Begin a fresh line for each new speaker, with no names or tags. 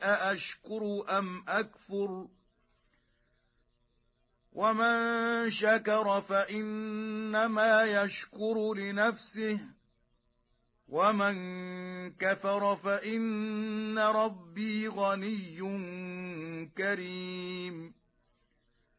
أأشكر أم أكفر ومن شكر فإنما يشكر لنفسه ومن كفر فإن ربي غني كريم